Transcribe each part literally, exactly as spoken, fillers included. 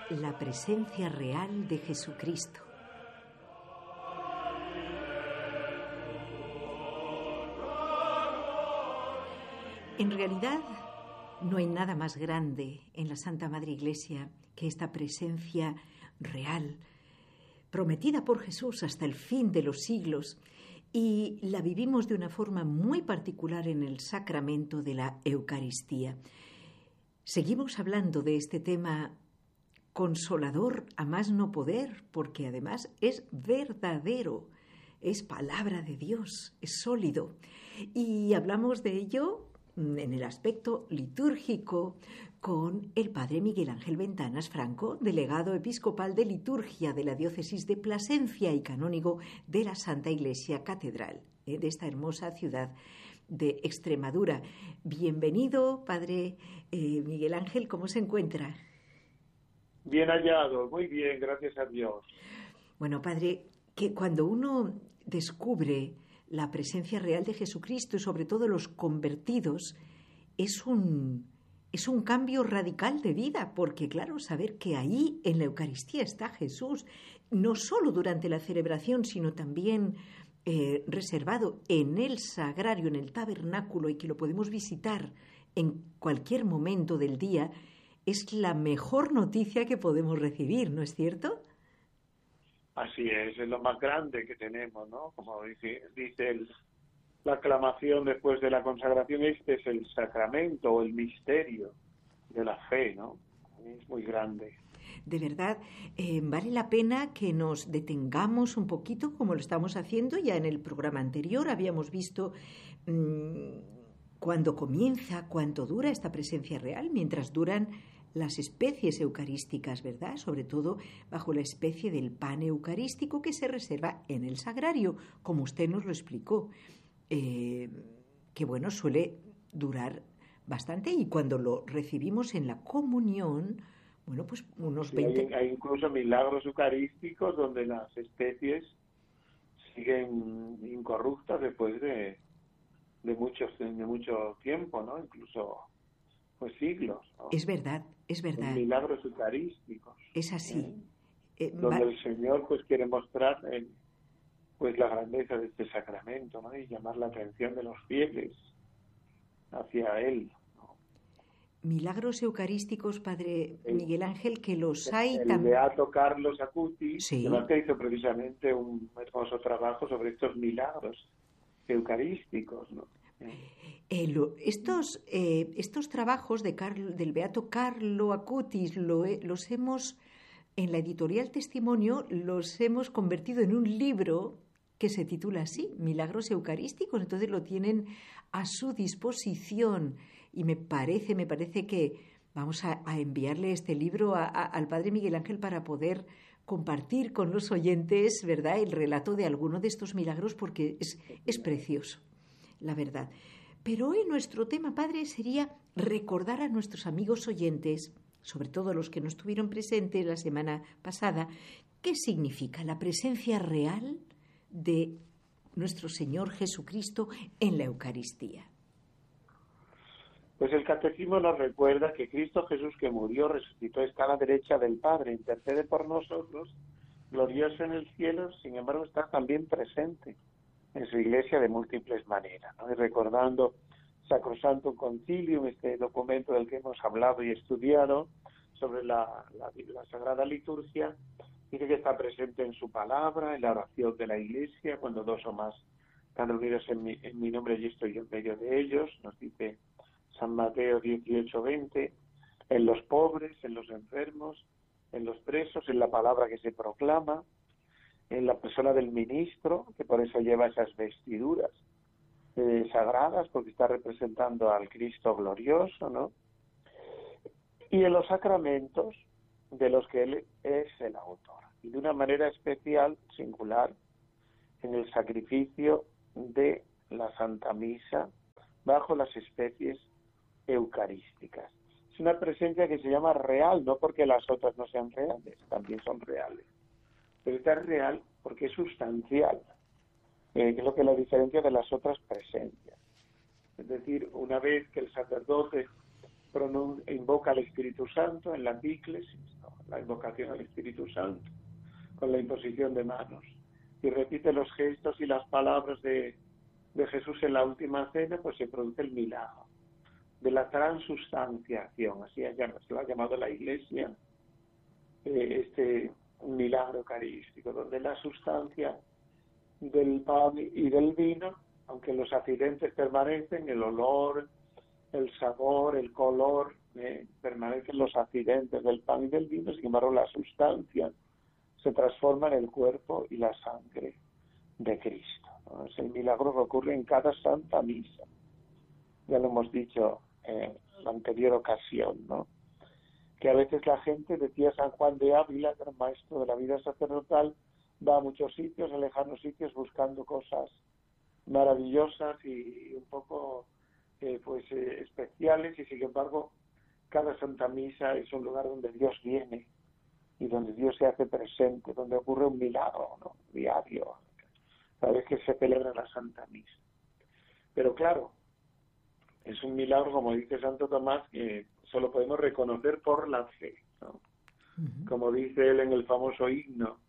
La presencia real de Jesucristo. En realidad, no hay nada más grande en la Santa Madre Iglesia que esta presencia real, prometida por Jesús hasta el fin de los siglos, y la vivimos de una forma muy particular en el sacramento de la Eucaristía. Seguimos hablando de este tema consolador a más no poder, porque además es verdadero, es palabra de Dios, es sólido. Y hablamos de ello en el aspecto litúrgico con el padre Miguel Ángel Ventanas Franco, delegado episcopal de liturgia de la diócesis de Plasencia y canónigo de la Santa Iglesia Catedral eh, de esta hermosa ciudad de Extremadura. Bienvenido, padre eh, Miguel Ángel, ¿cómo se encuentra? Bien hallado, muy bien, gracias a Dios. Bueno, padre, que cuando uno descubre la presencia real de Jesucristo y sobre todo los convertidos, es un, es un cambio radical de vida, porque claro, saber que ahí en la Eucaristía está Jesús, no solo durante la celebración, sino también eh, reservado en el sagrario, en el tabernáculo, y que lo podemos visitar en cualquier momento del día, es la mejor noticia que podemos recibir, ¿no es cierto? Así es, es lo más grande que tenemos, ¿no? Como dice, dice el, la aclamación después de la consagración, este es el sacramento o el misterio de la fe, ¿no? Es muy grande. De verdad, eh, vale la pena que nos detengamos un poquito, como lo estamos haciendo ya en el programa anterior. Habíamos visto mmm, cuándo comienza, cuánto dura esta presencia real, mientras duran las especies eucarísticas, ¿verdad? Sobre todo bajo la especie del pan eucarístico que se reserva en el sagrario, como usted nos lo explicó, eh, que bueno, suele durar bastante, y cuando lo recibimos en la comunión, bueno, pues unos sí, veinte... Hay, hay incluso milagros eucarísticos donde las especies siguen incorruptas después de, de, muchos, de mucho tiempo, ¿no? Incluso pues siglos, ¿no? Es verdad, es verdad. Milagros eucarísticos. Es así. ¿eh? Eh, donde va... el Señor pues quiere mostrar eh, pues la grandeza de este sacramento, ¿no? Y llamar la atención de los fieles hacia él, ¿no? Milagros eucarísticos, padre el, Miguel Ángel, que los hay el también. beato Carlos Acutis, sí. que hizo precisamente un hermoso trabajo sobre estos milagros eucarísticos, ¿no? Eh, lo, estos, eh, estos trabajos de Carlo, del beato Carlo Acutis lo, los hemos, en la editorial Testimonio, los hemos convertido en un libro que se titula así, Milagros Eucarísticos. Entonces lo tienen a su disposición y me parece, me parece que vamos a, a enviarle este libro a, a, al padre Miguel Ángel para poder compartir con los oyentes, ¿verdad?, el relato de alguno de estos milagros, porque es, es precioso, la verdad. Pero hoy nuestro tema, padre, sería recordar a nuestros amigos oyentes, sobre todo los que no estuvieron presentes la semana pasada, qué significa la presencia real de nuestro Señor Jesucristo en la Eucaristía. Pues el Catecismo nos recuerda que Cristo Jesús, que murió, resucitó, está a la derecha del Padre, intercede por nosotros, glorioso en el cielo, sin embargo está también presente en su Iglesia de múltiples maneras, ¿no? Y recordando Sacrosantum Concilium, este documento del que hemos hablado y estudiado sobre la, la, la Sagrada Liturgia, dice que está presente en su palabra, en la oración de la Iglesia, cuando dos o más están reunidos en mi, en mi nombre, y estoy yo en medio de ellos, nos dice San Mateo dieciocho veinte, en los pobres, en los enfermos, en los presos, en la palabra que se proclama, en la persona del ministro, que por eso lleva esas vestiduras eh, sagradas, porque está representando al Cristo glorioso, ¿no? Y en los sacramentos, de los que él es el autor, y de una manera especial, singular, en el sacrificio de la Santa Misa bajo las especies eucarísticas. Es una presencia que se llama real, no porque las otras no sean reales, también son reales, pero esta es real porque es sustancial, eh, que es lo que la diferencia de las otras presencias. Es decir, una vez que el sacerdote pronun- invoca al Espíritu Santo en la epíclesis, ¿no? La invocación al Espíritu Santo, con la imposición de manos, y repite los gestos y las palabras de, de Jesús en la última cena, pues se produce el milagro de la transustanciación, así se lo ha llamado la Iglesia, eh, este un milagro eucarístico, donde la sustancia del pan y del vino, aunque los accidentes permanecen, el olor, el sabor, el color, eh, permanecen los accidentes del pan y del vino, sin embargo la sustancia se transforma en el cuerpo y la sangre de Cristo, ¿no? Es el milagro que ocurre en cada Santa Misa. Ya lo hemos dicho en la anterior ocasión, ¿no? Que a veces la gente, decía San Juan de Ávila, gran maestro de la vida sacerdotal, va a muchos sitios, a lejanos sitios, buscando cosas maravillosas y un poco eh, pues eh, especiales, y sin embargo cada Santa Misa es un lugar donde Dios viene y donde Dios se hace presente, donde ocurre un milagro, ¿no? Diario, cada vez que se celebra la Santa Misa. Pero claro, es un milagro, como dice Santo Tomás, que solo podemos reconocer por la fe, ¿no? Uh-huh. Como dice él en el famoso himno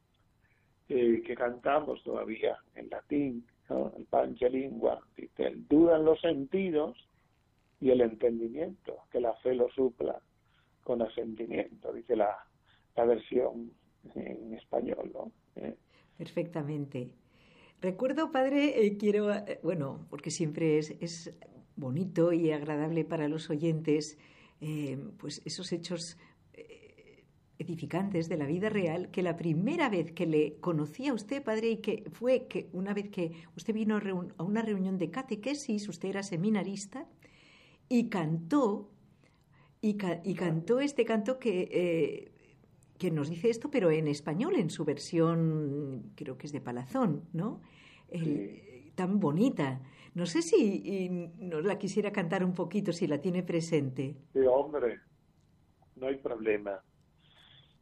eh, que cantamos todavía en latín, ¿no? El Pange Lingua, dice, el dudan los sentidos y el entendimiento, que la fe lo supla con asentimiento, dice la, la versión en español, ¿no? ¿Eh? Perfectamente. Recuerdo, padre, eh, quiero, eh, bueno, porque siempre es, es bonito y agradable para los oyentes, eh, pues esos hechos eh, edificantes de la vida real, que la primera vez que le conocí a usted, padre, y que fue que una vez que usted vino a, reun- a una reunión de catequesis, usted era seminarista, y cantó, y, ca- y cantó este canto que... Eh, que nos dice esto, pero en español, en su versión, creo que es de Palazón, ¿no? El, Sí. Tan bonita. No sé si y nos la quisiera cantar un poquito, si la tiene presente. Sí, hombre, no hay problema.